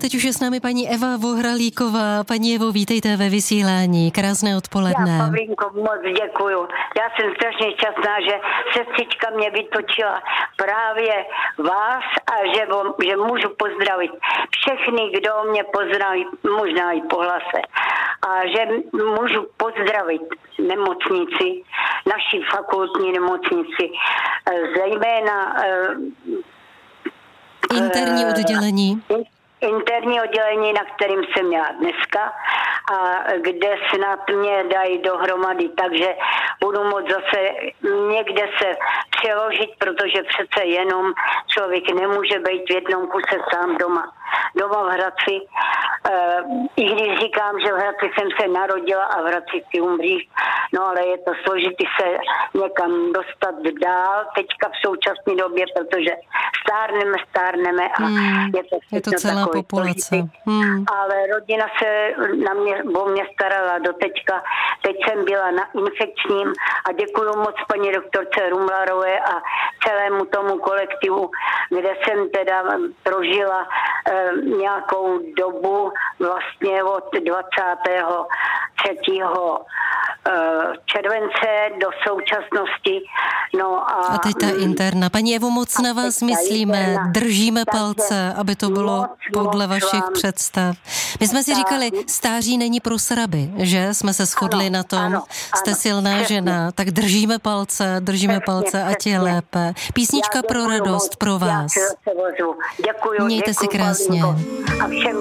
teď už je s námi paní Eva Vohralíková. Paní Evo, vítejte ve vysílání. Krásné odpoledne. Já, Pavlínko, moc děkuju. Já jsem strašně šťastná, že sestřička mě vytočila právě vás a že můžu pozdravit všechny, kdo mě pozdraví, možná i po hlase. A že můžu pozdravit nemocnici, naší fakultní nemocnici, zejména interní oddělení. Interní oddělení, na kterým jsem měla dneska a kde snad mě dají dohromady, takže budu moct zase někde se přeložit, protože přece jenom člověk nemůže být v jednom kuse sám doma v Hradci. I když říkám, že v Hradci jsem se narodila a v Hradci si umřít, no ale je to složitý se někam dostat dál teďka v současné době, protože stárneme a je to celá populace. Ale rodina se o mě starala do teďka. Teď jsem byla na infekčním a děkuju moc paní doktorce Rumlarové a celému tomu kolektivu, kde jsem teda prožila nějakou dobu vlastně od 23. července do současnosti. No a teď ta interna. Paní Evo, moc na vás myslíme, držíme palce, aby to bylo podle vašich představ. My jsme si říkali, stáří není pro sraby, že? Jsme se shodli na tom, jste silná žena, tak držíme palce, ať je lépe. Písnička pro radost pro vás. Děkuju. Mějte si krásně. A všem